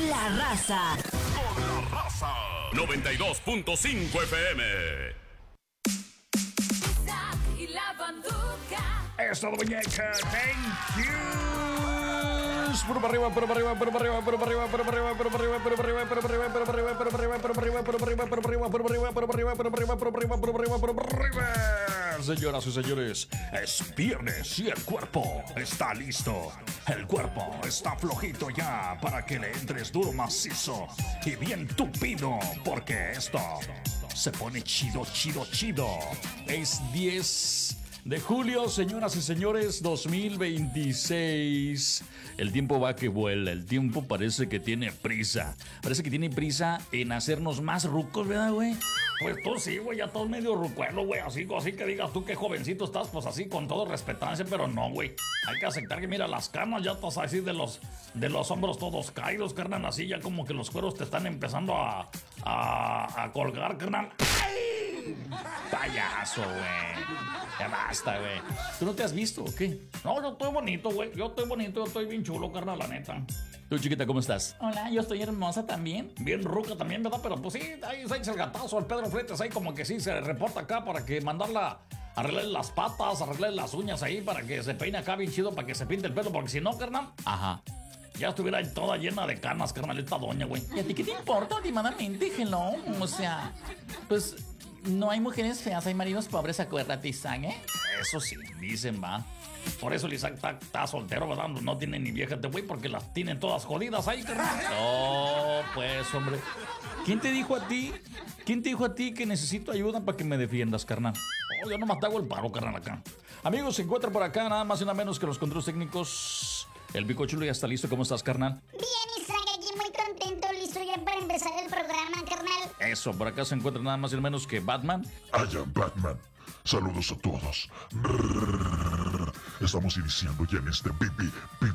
La Raza. Con la raza. 92.5 FM. Y la banduca. Es todo, muñeca. Thank you. Pero para arriba, pero para arriba, pero para arriba, pero para arriba, pero para arriba, pero para arriba, pero para arriba, pero para arriba, pero para arriba, pero para arriba, pero para arriba, pero para arriba, pero para arriba, pero para arriba, pero para arriba, pero para arriba, pero para arriba, pero para arriba, pero para arriba. Señoras y señores, es viernes y el cuerpo está listo. El cuerpo está flojito ya para que le entres duro, macizo y bien tupido, porque esto se pone chido, chido, chido. Es 10 de julio, señoras y señores, 2026. El tiempo va que vuela, el tiempo parece que tiene prisa. Parece que tiene prisa en hacernos más rucos, ¿verdad, güey? Pues tú sí, güey, ya todo medio rucuelo, güey. Así que digas tú qué jovencito estás, pues así con todo respetancia, pero no, güey. Hay que aceptar que, mira, las canas ya estás así de los hombros todos caídos, carnal. Así ya como que los cueros te están empezando a colgar, carnal. ¡Ay! Payaso, güey. Ya basta, güey. ¿Tú no te has visto o qué? No, yo estoy bonito, güey. Yo estoy bien chulo, carnal, la neta. Tú, chiquita, ¿cómo estás? Hola, yo estoy hermosa también. Bien ruca también, ¿verdad? Pero pues sí, ahí se echa el gatazo al Pedro Fletes, ahí como que sí se reporta acá para que mandarla a arreglar las patas, arreglar las uñas ahí para que se peine acá bien chido, para que se pinte el pelo, porque si no, carnal, Ajá. ya estuviera ahí toda llena de canas, carnal, esta doña, güey. ¿Y a ti qué te importa últimamente, hello? O sea, pues no hay mujeres feas, hay maridos pobres, acuérdate, Isaac, ¿eh? Eso sí, dicen, va. Por eso el Isaac está soltero, ¿verdad? No tiene ni vieja de güey porque las tienen todas jodidas ahí, carnal. No, pues, hombre. ¿Quién te dijo a ti que necesito ayuda para que me defiendas, carnal? Oh, yo nomás te hago el paro, carnal, acá. Amigos, se encuentra por acá nada más y nada menos que los controles técnicos. El Pico Chulo ya está listo. ¿Cómo estás, carnal? Bien, Isaac, aquí muy contento, listo ya para empezar el programa, carnal. Eso, por acá se encuentra nada más y nada menos que Batman. I am Batman. Saludos a todos. Estamos iniciando ya en este pipi.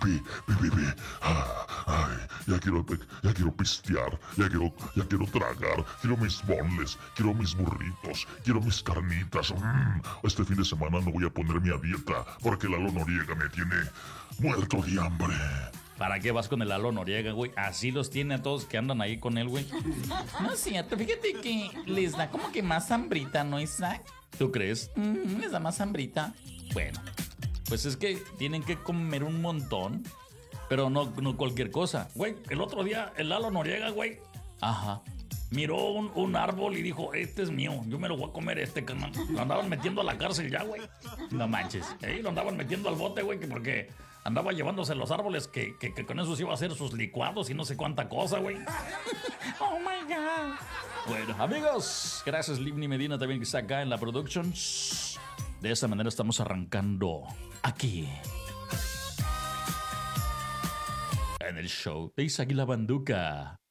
Ay, ya quiero pistear, ya quiero tragar, quiero mis bonles, quiero mis burritos, quiero mis carnitas. Este fin de semana no voy a ponerme a dieta porque Lalo Noriega me tiene muerto de hambre. ¿Para qué vas con el Lalo Noriega, güey? Así los tiene a todos que andan ahí con él, güey. No es cierto, fíjate que les da como que más hambrita, ¿no, Isaac? ¿Tú crees? Les da más hambrita. Bueno, pues es que tienen que comer un montón, pero no cualquier cosa. Güey, el otro día el Lalo Noriega, güey, Ajá. miró un árbol y dijo, este es mío, yo me lo voy a comer carnal. Lo andaban metiendo a la cárcel ya, güey. No manches. Lo andaban metiendo al bote, güey, que porque andaba llevándose los árboles que con eso se iba a hacer sus licuados y no sé cuánta cosa, güey. Oh my God. Bueno, amigos, gracias Livni Medina también que está acá en la production. De esa manera estamos arrancando aquí en el show de Isaac y la Banduca.